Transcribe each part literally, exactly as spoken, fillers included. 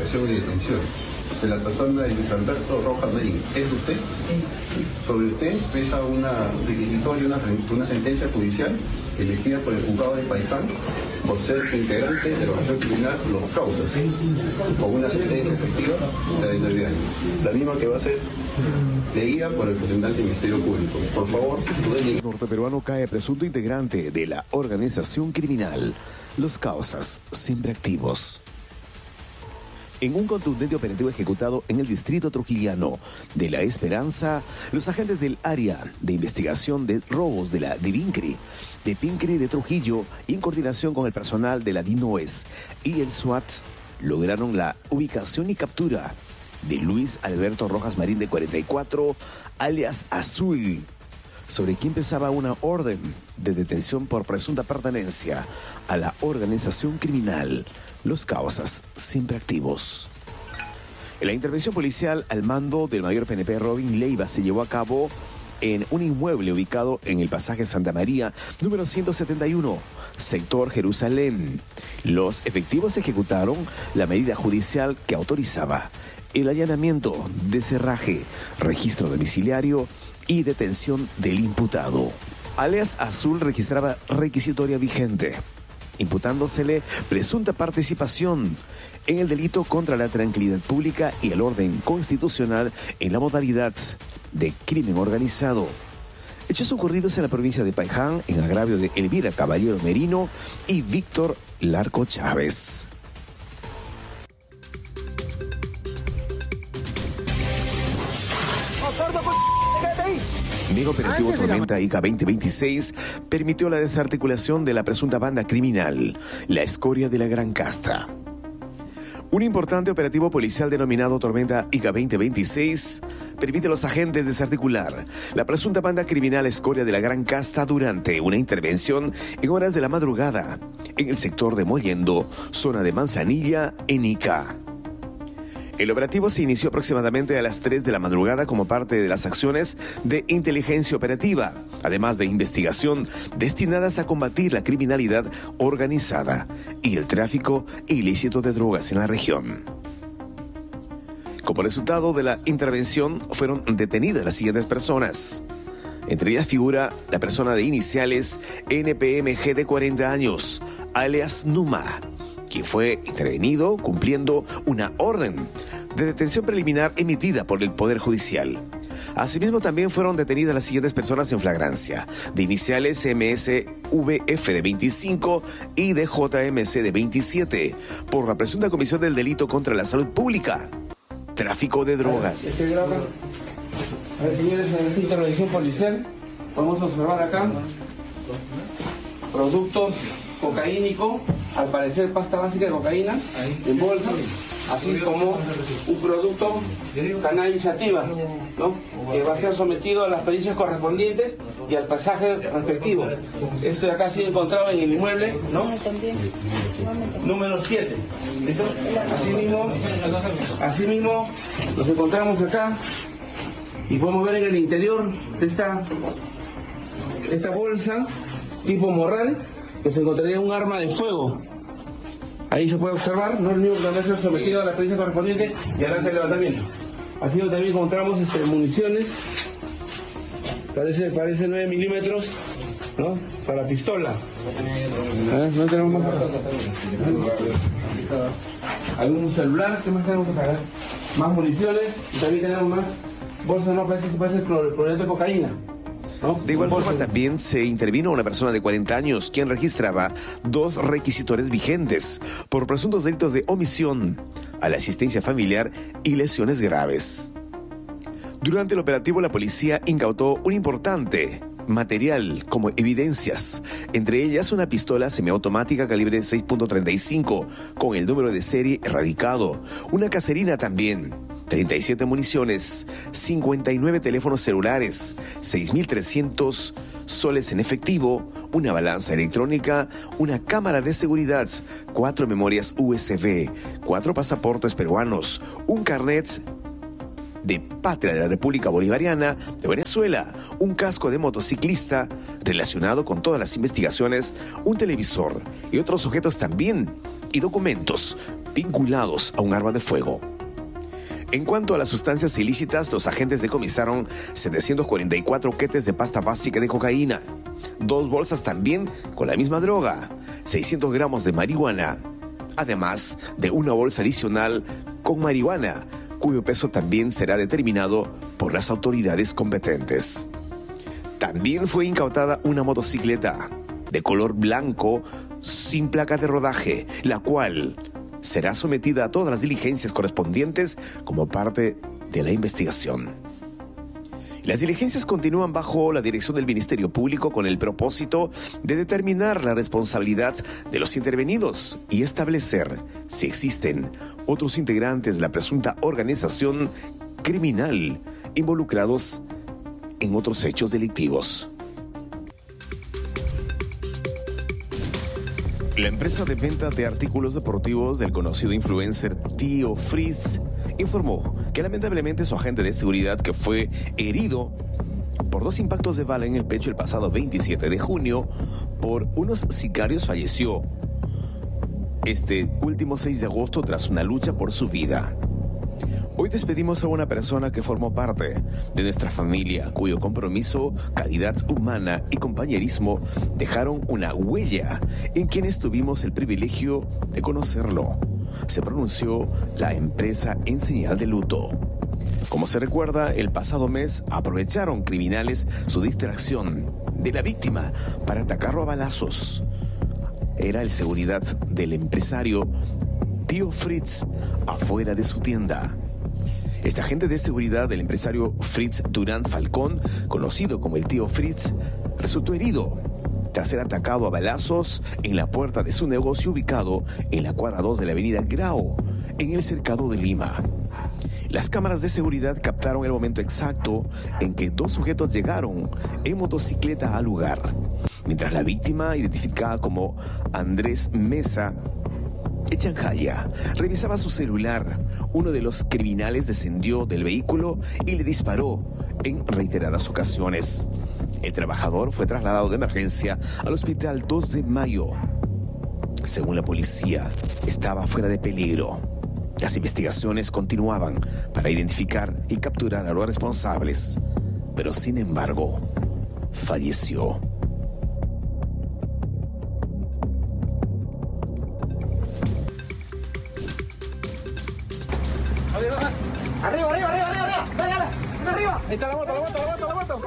arrestación y detención de la persona de Luis Alberto Rojas Marín. ¿Es usted? Sí. Sobre usted pesa una requisitoria, una, una sentencia judicial emitida por el juzgado de Paiján por ser integrante de la organización criminal Los Causas, con una sentencia efectiva de nueve años. La misma que va a ser leída por el representante del Ministerio Público. Por favor, el norteperuano cae presunto integrante de la organización criminal Los Causas, siempre activos. En un contundente operativo ejecutado en el distrito trujillano de La Esperanza, los agentes del área de investigación de robos de la DIVINCRI, de PINCRI de Trujillo, y en coordinación con el personal de la DINOES y el SWAT, lograron la ubicación y captura de Luis Alberto Rojas Marín, de cuarenta y cuatro, alias Azul, sobre quien pesaba una orden de detención por presunta pertenencia a la organización criminal Los Causas, siempre activos. En la intervención policial al mando del mayor P N P Robin Leiva se llevó a cabo en un inmueble ubicado en el pasaje Santa María, número ciento setenta y uno, sector Jerusalén. Los efectivos ejecutaron la medida judicial que autorizaba el allanamiento de cerraje, registro domiciliario y detención del imputado. Alias Azul registraba requisitoria vigente, imputándosele presunta participación en el delito contra la tranquilidad pública y el orden constitucional en la modalidad de crimen organizado. Hechos ocurridos en la provincia de Paiján en agravio de Elvira Caballero Merino y Víctor Larco Chávez. Mega operativo Tormenta Ica veinte veintiséis permitió la desarticulación de la presunta banda criminal, la Escoria de la Gran Casta. Un importante operativo policial denominado Tormenta Ica veinte veintiséis permite a los agentes desarticular la presunta banda criminal Escoria de la Gran Casta durante una intervención en horas de la madrugada en el sector de Mollendo, zona de Manzanilla, en Ica. El operativo se inició aproximadamente a las tres de la madrugada como parte de las acciones de inteligencia operativa, además de investigación destinadas a combatir la criminalidad organizada y el tráfico ilícito de drogas en la región. Como resultado de la intervención fueron detenidas las siguientes personas. Entre ellas figura la persona de iniciales N P M G de cuarenta años, alias Numa, quien fue intervenido cumpliendo una orden de detención preliminar emitida por el Poder Judicial. Asimismo, también fueron detenidas las siguientes personas en flagrancia: de iniciales M S V F de veinticinco y de J M C de veintisiete, por la presunta comisión del delito contra la salud pública, tráfico de drogas. A ver, señores, en esta intervención policial vamos a observar acá productos cocaínicos, al parecer pasta básica de cocaína en bolsa, así como un producto cannabis sativa, ¿no?, que va a ser sometido a las pericias correspondientes y al pasaje respectivo. Esto de acá ha sido encontrado en el inmueble, ¿no?, número siete. ¿Listo? Así mismo, así mismo nos encontramos acá y podemos ver en el interior de esta, de esta bolsa tipo morral que se encontraría un arma de fuego. Ahí se puede observar, no es el único que también se ha sometido a la experiencia correspondiente y al arte de levantamiento. Así que también encontramos este, municiones, parece, parece nueve milímetros, ¿no?, para pistola. A ver, ¿no tenemos más? ¿Algún celular? ¿Qué más tenemos que pagar? Más municiones y también tenemos más bolsas, no, parece que puede ser clorhidrato de cocaína. ¿No? De igual forma también se intervino una persona de cuarenta años quien registraba dos requisitores vigentes por presuntos delitos de omisión a la asistencia familiar y lesiones graves. Durante el operativo la policía incautó un importante material como evidencias, entre ellas una pistola semiautomática calibre seis punto treinta y cinco con el número de serie erradicado, una caserina también, treinta y siete municiones, cincuenta y nueve teléfonos celulares, seis mil trescientos soles en efectivo, una balanza electrónica, una cámara de seguridad, cuatro memorias U S B, cuatro pasaportes peruanos, un carnet de Patria de la República Bolivariana de Venezuela, un casco de motociclista relacionado con todas las investigaciones, un televisor y otros objetos también, y documentos, vinculados a un arma de fuego. En cuanto a las sustancias ilícitas, los agentes decomisaron setecientos cuarenta y cuatro quetes de pasta básica de cocaína, dos bolsas también con la misma droga, seiscientos gramos de marihuana, además de una bolsa adicional con marihuana, cuyo peso también será determinado por las autoridades competentes. También fue incautada una motocicleta de color blanco sin placa de rodaje, la cual será sometida a todas las diligencias correspondientes como parte de la investigación. Las diligencias continúan bajo la dirección del Ministerio Público con el propósito de determinar la responsabilidad de los intervenidos y establecer si existen otros integrantes de la presunta organización criminal involucrados en otros hechos delictivos. La empresa de venta de artículos deportivos del conocido influencer Tío Fritz informó que lamentablemente su agente de seguridad, que fue herido por dos impactos de bala en el pecho el pasado veintisiete de junio por unos sicarios, falleció este último seis de agosto tras una lucha por su vida. Hoy despedimos a una persona que formó parte de nuestra familia, cuyo compromiso, calidad humana y compañerismo dejaron una huella en quienes tuvimos el privilegio de conocerlo. Se pronunció la empresa en señal de luto. Como se recuerda, el pasado mes aprovecharon criminales su distracción de la víctima para atacarlo a balazos. Era el seguridad del empresario Tío Fritz afuera de su tienda. Este agente de seguridad del empresario Fritz Durán Falcón, conocido como el Tío Fritz, resultó herido tras ser atacado a balazos en la puerta de su negocio ubicado en la cuadra dos de la avenida Grau, en el cercado de Lima. Las cámaras de seguridad captaron el momento exacto en que dos sujetos llegaron en motocicleta al lugar, mientras la víctima, identificada como Andrés Mesa Echanjaya, revisaba su celular. Uno de los criminales descendió del vehículo y le disparó en reiteradas ocasiones. El trabajador fue trasladado de emergencia al hospital dos de mayo. Según la policía, estaba fuera de peligro. Las investigaciones continuaban para identificar y capturar a los responsables, pero sin embargo, falleció. Arriba, arriba, arriba, arriba, arriba, dale, dale, está arriba. Ahí está la moto, la moto, la moto, la moto.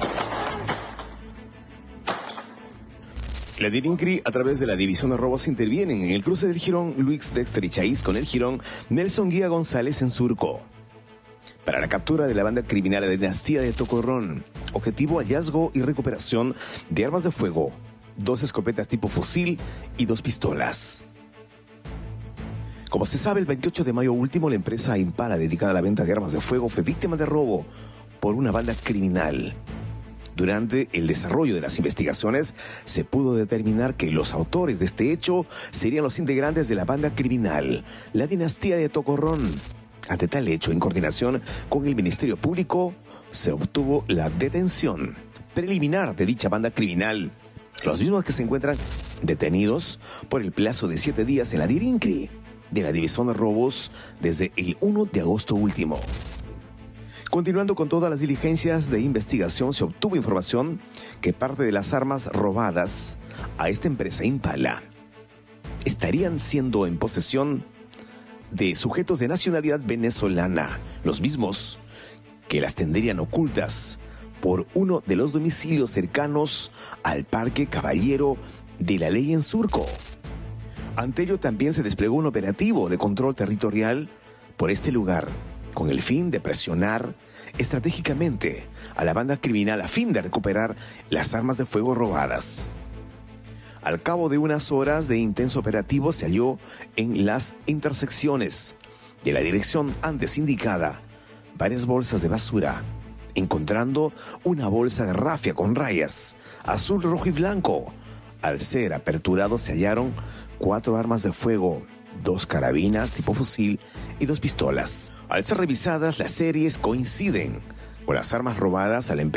La DIRINCRI, a través de la División de Robos, intervienen en el cruce del jirón Luis Dexter y Chaís con el jirón Nelson Guía González en Surco para la captura de la banda criminal de Dinastía de Tocorrón. Objetivo: hallazgo y recuperación de armas de fuego, dos escopetas tipo fusil y dos pistolas. Como se sabe, el veintiocho de mayo último, la empresa Impala, dedicada a la venta de armas de fuego, fue víctima de robo por una banda criminal. Durante el desarrollo de las investigaciones, se pudo determinar que los autores de este hecho serían los integrantes de la banda criminal, la Dinastía de Tocorrón. Ante tal hecho, en coordinación con el Ministerio Público, se obtuvo la detención preliminar de dicha banda criminal, los mismos que se encuentran detenidos por el plazo de siete días en la DIRINCRI de la División de Robos desde el uno de agosto último. Continuando con todas las diligencias de investigación, se obtuvo información que parte de las armas robadas a esta empresa Impala estarían siendo en posesión de sujetos de nacionalidad venezolana, los mismos que las tendrían ocultas por uno de los domicilios cercanos al Parque Caballero de la Ley en Surco. Ante ello, también se desplegó un operativo de control territorial por este lugar, con el fin de presionar estratégicamente a la banda criminal a fin de recuperar las armas de fuego robadas. Al cabo de unas horas de intenso operativo, se halló en las intersecciones de la dirección antes indicada varias bolsas de basura, encontrando una bolsa de rafia con rayas azul, rojo y blanco. Al ser aperturado, se hallaron cuatro armas de fuego, dos carabinas tipo fusil y dos pistolas. Al ser revisadas, las series coinciden con las armas robadas a la empresa